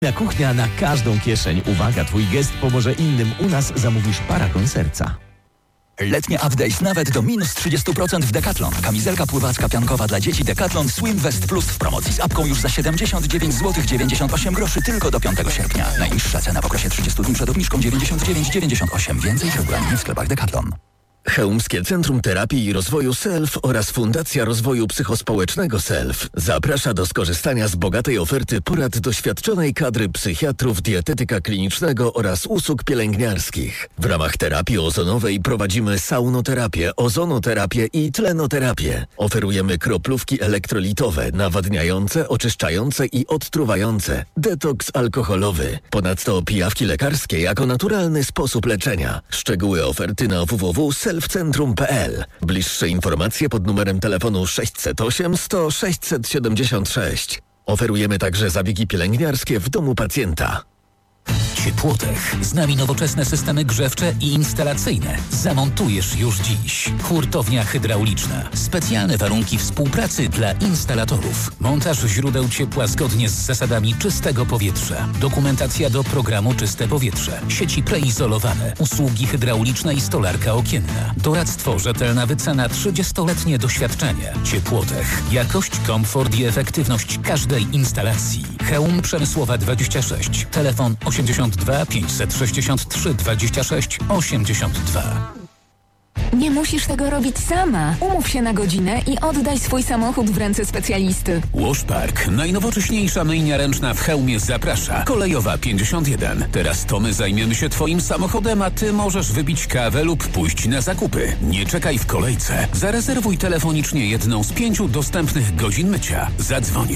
Kuchnia na każdą kieszeń. Uwaga, twój gest pomoże innym. U nas zamówisz paragon serca. Letnie update nawet do minus 30% w Decathlon. Kamizelka pływacka piankowa dla dzieci Decathlon Swim Vest Plus w promocji z apką już za 79 zł 98 groszy tylko do 5 sierpnia. Najniższa cena w okresie 30 dni przed obniżką 99,98. Więcej w regulaminie w sklepach Decathlon. Chełmskie Centrum Terapii i Rozwoju SELF oraz Fundacja Rozwoju Psychospołecznego SELF zaprasza do skorzystania z bogatej oferty porad doświadczonej kadry psychiatrów, dietetyka klinicznego oraz usług pielęgniarskich. W ramach terapii ozonowej prowadzimy saunoterapię, ozonoterapię i tlenoterapię. Oferujemy kroplówki elektrolitowe, nawadniające, oczyszczające i odtruwające, detoks alkoholowy. Ponadto pijawki lekarskie jako naturalny sposób leczenia. Szczegóły oferty na www.selfcentrum.pl. Bliższe informacje pod numerem telefonu 608 100 676. Oferujemy także zabiegi pielęgniarskie w domu pacjenta. Ciepłotech. Z nami nowoczesne systemy grzewcze i instalacyjne. Zamontujesz już dziś. Hurtownia hydrauliczna. Specjalne warunki współpracy dla instalatorów. Montaż źródeł ciepła zgodnie z zasadami czystego powietrza. Dokumentacja do programu Czyste Powietrze. Sieci preizolowane. Usługi hydrauliczne i stolarka okienna. Doradztwo, rzetelna wycena, 30-letnie doświadczenie. Ciepłotech. Jakość, komfort i efektywność każdej instalacji. Chełm Przemysłowa 26. Telefon 82 563 26 82. Nie musisz tego robić sama. Umów się na godzinę i oddaj swój samochód w ręce specjalisty. Washpark, najnowocześniejsza myjnia ręczna w Chełmie zaprasza. Kolejowa 51. Teraz to my zajmiemy się twoim samochodem, a ty możesz wypić kawę lub pójść na zakupy. Nie czekaj w kolejce. Zarezerwuj telefonicznie jedną z 5 dostępnych godzin mycia. Zadzwoń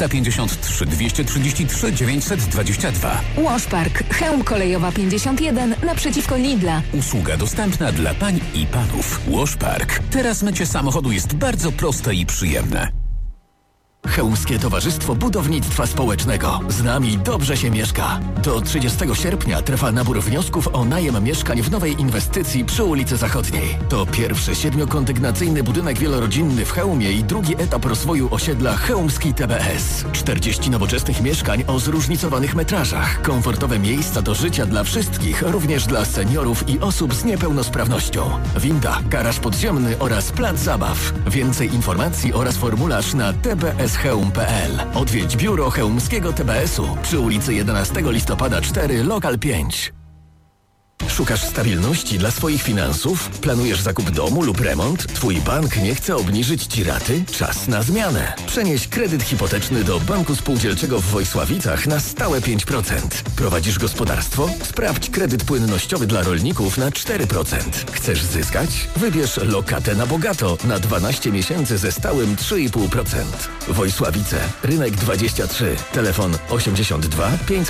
453 233 922. Washpark, Chełm Kolejowa 51 naprzeciwko Lidla. Usługa dostępna dla pań i panów. Washpark. Teraz mycie samochodu jest bardzo proste i przyjemne. Chełmskie Towarzystwo Budownictwa Społecznego. Z nami dobrze się mieszka. Do 30 sierpnia trwa nabór wniosków o najem mieszkań w nowej inwestycji przy ulicy Zachodniej. To pierwszy 7-kondygnacyjny budynek wielorodzinny w Chełmie i drugi etap rozwoju osiedla Chełmski TBS. 40 nowoczesnych mieszkań o zróżnicowanych metrażach. Komfortowe miejsca do życia dla wszystkich, również dla seniorów i osób z niepełnosprawnością. Winda, garaż podziemny oraz plac zabaw. Więcej informacji oraz formularz na tbschełm.pl. Odwiedź biuro Chełmskiego TBS-u przy ulicy 11 listopada 4, lokal 5. Szukasz stabilności dla swoich finansów? Planujesz zakup domu lub remont? Twój bank nie chce obniżyć ci raty? Czas na zmianę. Przenieś kredyt hipoteczny do Banku Spółdzielczego w Wojsławicach na stałe 5%. Prowadzisz gospodarstwo? Sprawdź kredyt płynnościowy dla rolników na 4%. Chcesz zyskać? Wybierz lokatę na bogato na 12 miesięcy ze stałym 3,5%. Wojsławice, Rynek 23, telefon 82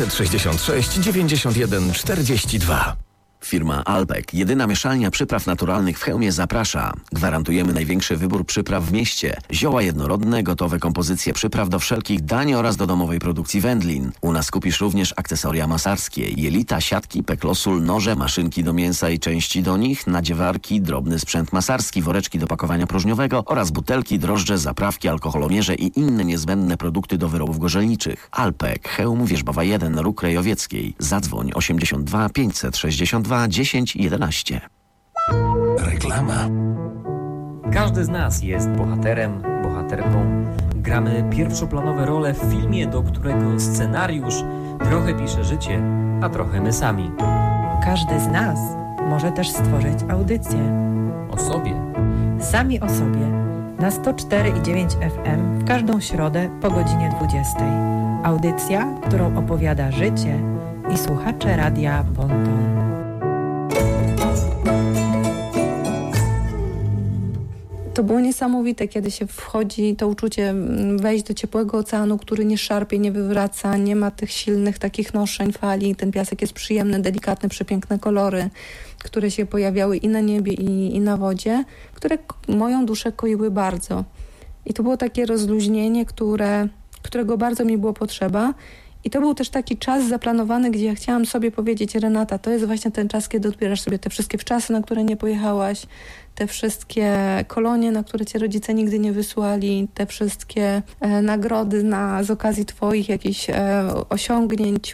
566 91 42. Firma Alpek, jedyna mieszalnia przypraw naturalnych w Chełmie, zaprasza. Gwarantujemy największy wybór przypraw w mieście. Zioła jednorodne, gotowe kompozycje przypraw do wszelkich dań oraz do domowej produkcji wędlin. U nas kupisz również akcesoria masarskie, jelita, siatki, peklosul, noże, maszynki do mięsa i części do nich, nadziewarki, drobny sprzęt masarski, woreczki do pakowania próżniowego oraz butelki, drożdże, zaprawki, alkoholomierze i inne niezbędne produkty do wyrobów gorzelniczych. Alpek, Chełm, Wierzbowa 1, Róg Krajowieckiej. Zadzwoń 82 562 10 11. Reklama. Każdy z nas jest bohaterem, bohaterką. Gramy pierwszoplanowe role w filmie, do którego scenariusz trochę pisze życie, a trochę my sami. Każdy z nas może też stworzyć audycję. O sobie. Sami o sobie. Na 104,9 FM w każdą środę po godzinie 20. Audycja, którą opowiada życie i słuchacze Radia Bonton. To było niesamowite, kiedy się wchodzi, to uczucie wejść do ciepłego oceanu, który nie szarpie, nie wywraca, nie ma tych silnych takich noszeń fali. Ten piasek jest przyjemny, delikatny, przepiękne kolory, które się pojawiały i na niebie, i na wodzie, które moją duszę koiły bardzo. I to było takie rozluźnienie, którego bardzo mi było potrzeba. I to był też taki czas zaplanowany, gdzie ja chciałam sobie powiedzieć: Renata, to jest właśnie ten czas, kiedy odbierasz sobie te wszystkie wczasy, na które nie pojechałaś, te wszystkie kolonie, na które cię rodzice nigdy nie wysłali, te wszystkie nagrody z okazji twoich jakichś osiągnięć